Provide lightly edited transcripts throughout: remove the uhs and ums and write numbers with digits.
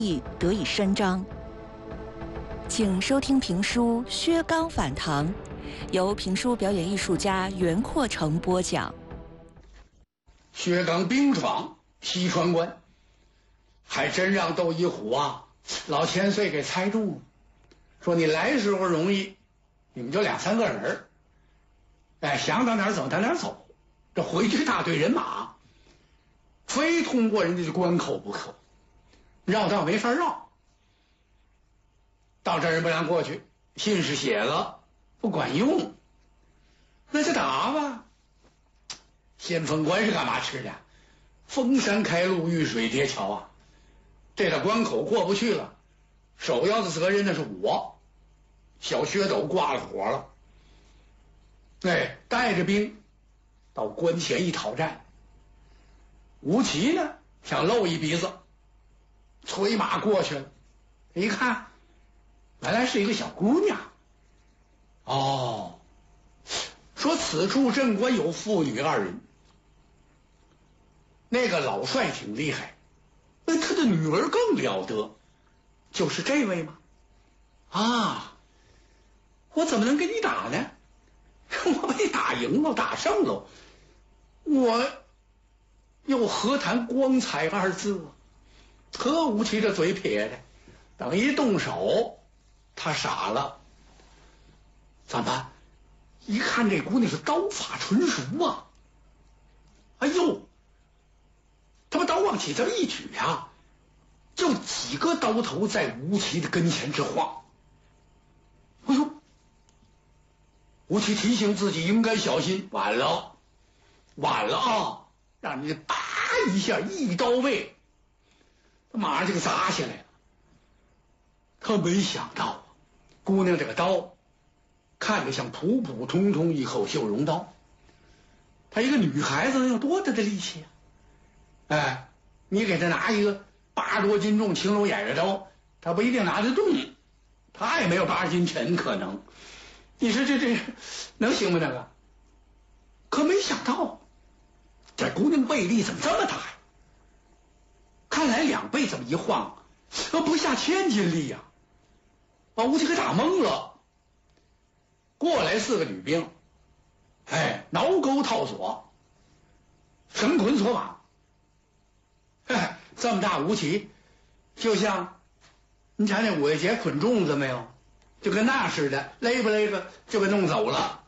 意得以伸张。请收听评书《薛刚反唐》，由评书表演艺术家袁阔成播讲。 薛刚兵闯西川关，还真让窦一虎老千岁给猜中了，说你来时候容易，你们就2、3个人想到哪儿走到哪儿走，这回去大队人马，非通过人家的关口不可，绕道没法绕，到这儿人不让过去，信是写了不管用，那就打吧。先锋关是干嘛吃的？封山开路，遇水叠桥这个关口过不去了，首要的责任那是我。小薛斗挂了火了，带着兵到关前一讨战。吴奇呢想露一鼻子，催马过去了，一看原来是一个小姑娘。说此处镇关有妇女2人，那个老帅挺厉害，那他的女儿更了得，就是这位吗？我怎么能跟你打呢？我被打赢了，打胜了，我又何谈光彩2字？和吴奇这嘴撇的，等一动手他傻了。怎么办？一看这姑娘是刀法纯熟他把刀往起这么一举就几个刀头在吴奇的跟前直晃。吴奇提醒自己应该小心，晚了让你打一下一刀背，他马上就给砸下来了。可没想到姑娘这个刀看着像普普通通一口绣绒刀，她一个女孩子能有多大的力气你给她拿一个80多斤重青龙偃月刀，她不一定拿得动，她也没有80斤沉可能。你说这能行吗？那个可没想到这姑娘背力怎么这么大呀？看来2背这么一晃不下1000斤力把吴奇给打懵了。过来4个女兵挠钩套索，绳捆索绑，这么大吴奇就像你瞧那5月节捆粽子没有，就跟那似的，勒吧勒吧就给弄走了。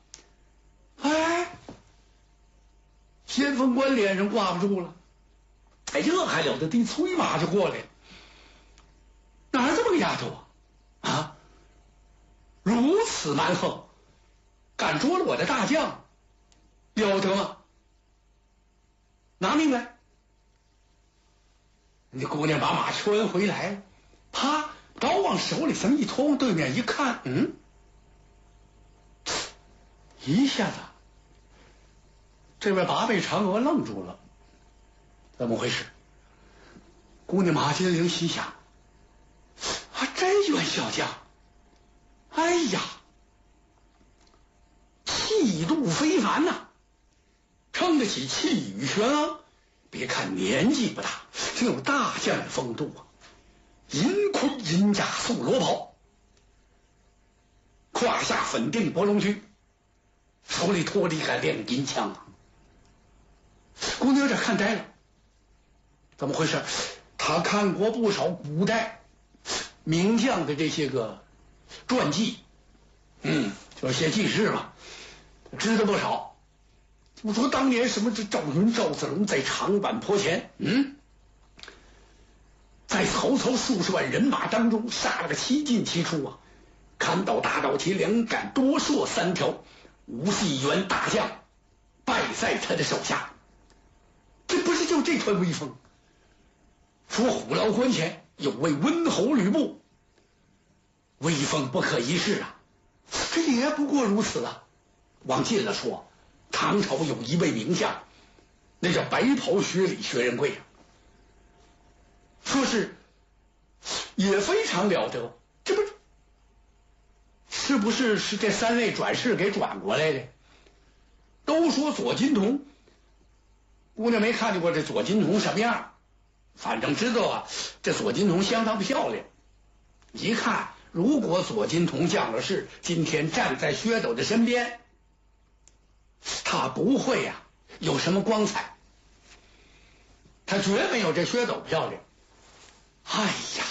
先锋官脸上挂不住了，这还了得，地催马就过来了。哪儿这么个丫头如此蛮横，敢捉了我的大将，了得吗？拿命来！那姑娘把马圈回来了，啪，刀往手里这么一拖，往对面一看，一下子这位8背嫦娥愣住了，怎么回事？姑娘马金玲心想，真冤小将，气度非凡撑得起气宇轩昂。别看年纪不大，挺有大将的风度银盔银甲素罗袍，胯下粉定博龙驹，手里托着一杆亮银枪姑娘有点看呆了，怎么回事？他看过不少古代名将的这些个传记，就是写记事吧，知道不少。我说当年什么这赵云、赵子龙在长坂坡前，在曹操数十万人马当中杀了个7进7出砍倒大刀旗2杆多槊3条，5系员大将败在他的手下。这不是就这团威风？说虎牢关前有位温侯吕布，威风不可一世这也不过如此往近了说，唐朝有一位名将，那叫白袍薛礼薛仁贵说是也非常了得。这不是这3位转世给转过来的？都说左金童，姑娘没看见过这左金童什么样， 反正知道啊，这左金童相当漂亮。一看，如果左金童降了世，今天站在薛斗的身边，他不会呀有什么光彩，他绝没有这薛斗漂亮。哎呀，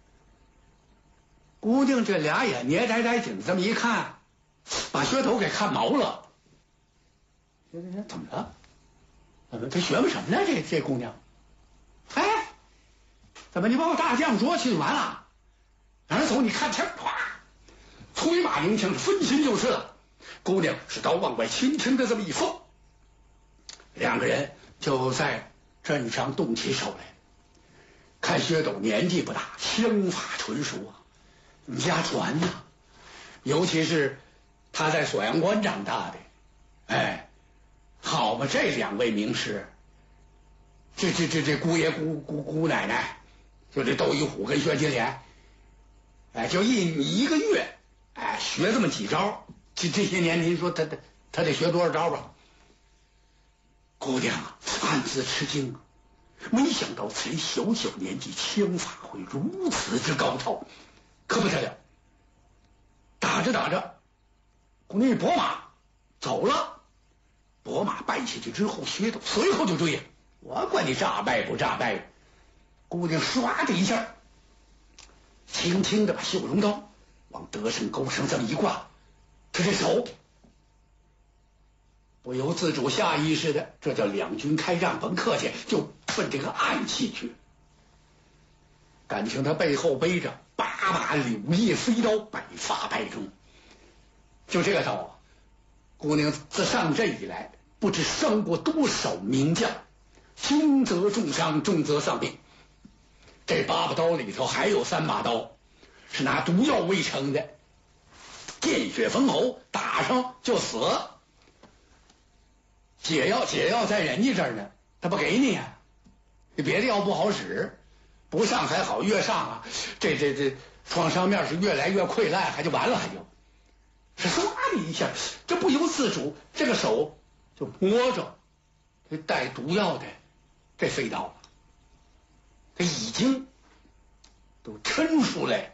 姑娘这俩眼捏呆呆紧，这么一看，把薛斗给看毛了。这怎么了？这学么什么呢？这姑娘，哎，怎么你把我大将捉去就完了？哪儿走？你看枪，唰，催马迎枪，分心就是了。姑娘是刀往外轻轻的这么一放，两个人就在阵上动起手来。看薛斗年纪不大，枪法纯熟啊，家传呐。尤其是他在锁阳关长大的，哎，好嘛，这两位名师，这姑爷姑奶奶，就这窦一虎跟薛金莲，哎，就一个月，哎，学这么几招。这些年，您说他得学多少招吧？姑娘啊，暗自吃惊啊，没想到才小小年纪，枪法会如此之高超，可不得了。打着打着，姑娘一拨马走了，拨马败下去之后，薛斗随后就追，我管你诈败不诈败。姑娘唰的一下，轻轻的把绣绒刀往得胜钩上这么一挂，他这手不由自主下意识的，这叫两军开战，甭客气，就奔这个暗器去。感情他背后背着8把柳叶飞刀，百发百中。就这个刀啊，姑娘自上阵以来，不知伤过多少名将，轻则重伤，重则丧命。这8把刀里头还有3把刀是拿毒药喂成的，见血封喉，打上就死。解药在人家这儿呢，他不给你啊。别的药不好使，不上还好，越上啊，这创伤面是越来越溃烂，还就完了，还就是唰的一下，这不由自主，这个手就摸着这带毒药的这飞刀，这已经都抻出来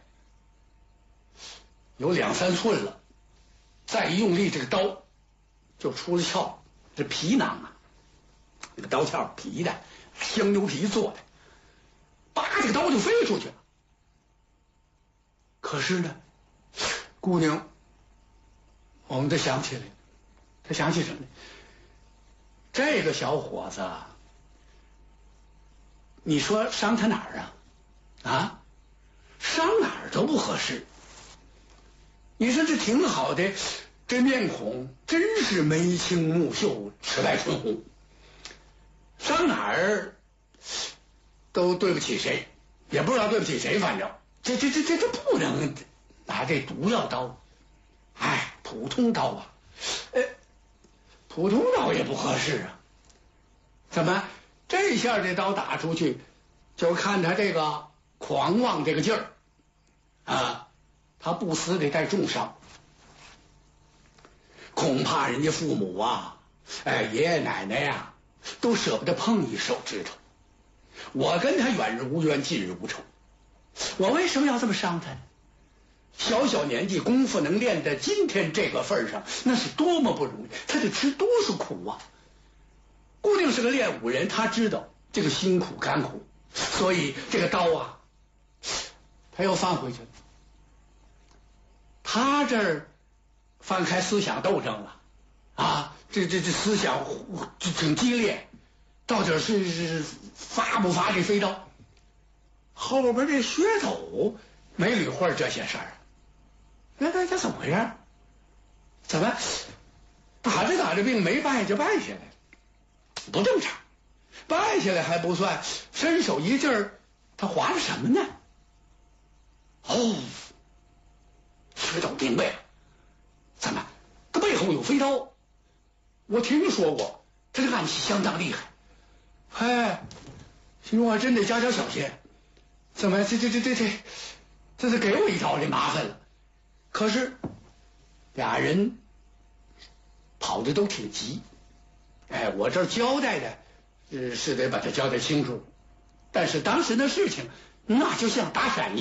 有2、3寸了，再一用力，这个刀就出了鞘。这皮囊啊，这个刀鞘皮的，香牛皮做的，叭，这个刀就飞出去了。可是呢，姑娘猛地想起来，她想起什么呢？这个小伙子，你说伤他哪儿啊？啊，伤哪儿都不合适。你说这挺好的，这面孔真是眉清目秀，齿白唇红，上哪儿都对不起谁，也不知道对不起谁，反正这不能拿这毒药刀，哎，普通刀啊，普通刀也不合适啊。怎么这下这刀打出去，就看他这个狂妄这个劲儿啊，他不死得带重伤。恐怕人家父母啊，爷爷奶奶呀，都舍不得碰一手指头。我跟他远日无冤，近日无仇，我为什么要这么伤他呢？小小年纪，功夫能练到今天这个份上，那是多么不容易，他得吃多少苦啊！姑娘是个练武人，他知道这个辛苦甘苦，所以这个刀啊，他又放回去了。他这儿翻开思想斗争了啊，这思想这挺激烈，到底是发不发这飞刀？后边这薛斗没捋会这些事儿，这怎么回事？怎么打着打着病没败就败下来，不正常。败下来还不算，伸手一劲儿，他划了什么呢？哦，薛斗明白了，怎么他背后有飞刀？我听说过，他这暗器相当厉害。哎，心中我真得加小心。怎么这是给我一刀，这麻烦了。可是俩人跑的都挺急，哎，我这儿交代的是得把他交代清楚。 但是当时的事情那就像打闪一样。